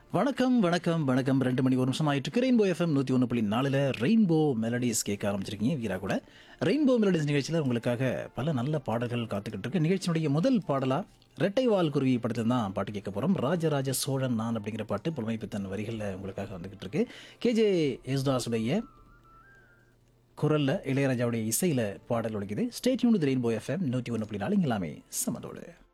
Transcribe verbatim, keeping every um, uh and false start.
வணக்கம் வணக்கம் வணக்கம் ரெண்டு மணி ஒரு நிமிஷம் ஆயிட்டு இருக்கு. ரெயின்போ எஃப்எம் நூற்றி ஒன்று புள்ளி நாலில் ரெயின்போ மெலடிஸ் கேட்க ஆரம்பிச்சிருக்கீங்க வீரா கூட. ரெயின்போ மெலடிஸ் நிகழ்ச்சியில் உங்களுக்காக பல நல்ல பாடல்கள் காத்துக்கிட்டு இருக்கு. நிகழ்ச்சியினுடைய முதல் பாடலாக ரெட்டை வால் குருவி படத்தில் தான் பாட்டு கேட்க போகிறோம். ராஜராஜ சோழன் நான் அப்படிங்கிற பாட்டு புலமை பித்தன் வரிகளில் உங்களுக்காக வந்துக்கிட்டு இருக்கு. கேஜே யேசுதாஸுடைய குரலில் இளையராஜாவுடைய இசையில் பாடல் ஒழிக்குது. Stay tune with rainbow FM நூற்றி ஒன்று புள்ளி நாலு. இங்கே எல்லாமே சமதோடு.